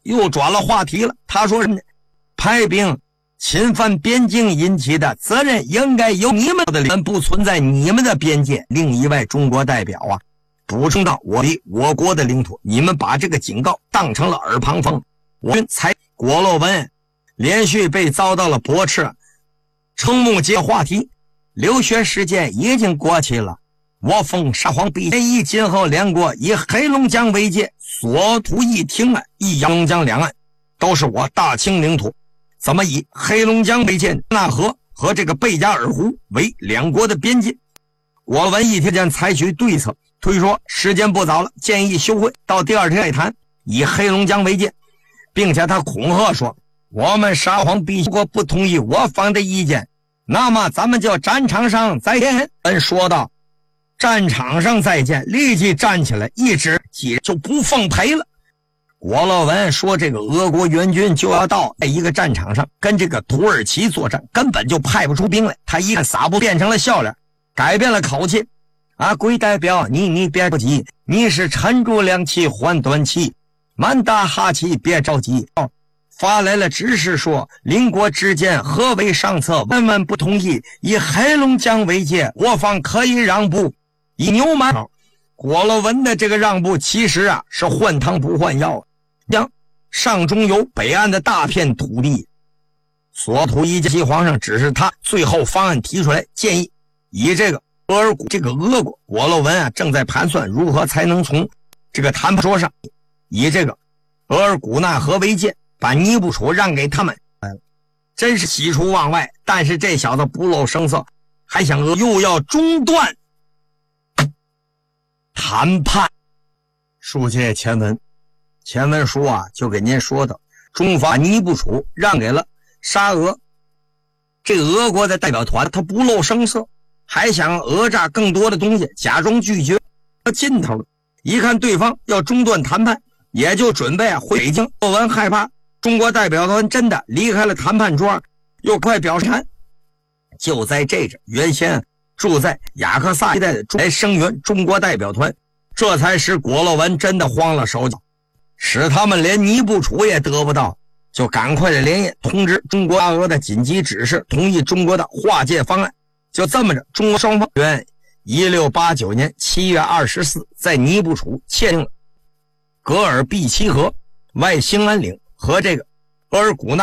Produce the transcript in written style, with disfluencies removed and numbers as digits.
又转了话题了。他说什么呢？派兵侵犯边境引起的责任应该由你们的领，不存在你们的边界。另一位中国代表啊补充到，我国的领土，你们把这个警告当成了耳旁风。我们才郭洛文连续被遭到了驳斥。瞠目结话题，留学事件已经过去了，我奉沙皇陛下以今后两国以黑龙江为界，所图一停岸，以黑龙江两岸都是我大清领土。怎么以黑龙江为界，纳河和这个贝加尔湖为两国的边界？我文一天间采取对策，推说时间不早了，建议休会，到第二天再谈，以黑龙江为界，并且他恐吓说，我们沙皇陛下如果不同意我方的意见，那么咱们就战场上再见。说到战场上再见，立即站起来，一指就不奉陪了。郭洛文说，这个俄国援军就要到一个战场上跟这个土耳其作战，根本就派不出兵来。他一看撒布变成了笑脸，改变了口气啊，贵代表，你别着急，你是沉住两气缓短气，满打哈气，别着急。发来了指示说，邻国之间何为上策，万万不同意，以黑龙江为界，我方可以让步，以牛马。郭洛文的这个让步其实啊是换汤不换药，将上中游北岸的大片土地所图一计，皇上只是他最后方案提出来，建议以这个俄国。郭洛文啊正在盘算如何才能从这个谈判桌上以这个额尔古纳河为界，把尼布楚让给他们。真是喜出望外，但是这小子不露声色，还想又要中断谈判。书接前文书啊，就给您说到，中法尼布楚让给了沙俄，这个俄国的代表团他不露声色，还想讹诈更多的东西，假装拒绝。尽头了，一看对方要中断谈判，也就准备回北京。郭文害怕中国代表团真的离开了谈判桌，又快表示就在这阵，原先住在雅克萨一带的来声援中国代表团，这才使郭洛文真的慌了手脚，使他们连尼布楚也得不到，就赶快的连夜通知中国沙俄的紧急指示，同意中国的划界方案。就这么着，中国双方1689年7月24在尼布楚签订了格尔毕齐河、外兴安岭和这个额尔古纳